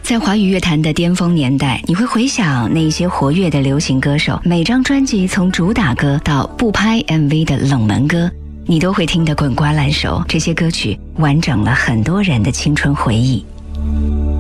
在华语乐坛的巅峰年代，你会回想那些活跃的流行歌手，每张专辑从主打歌到不拍 MV 的冷门歌，你都会听得滚瓜烂熟。这些歌曲完整了很多人的青春回忆。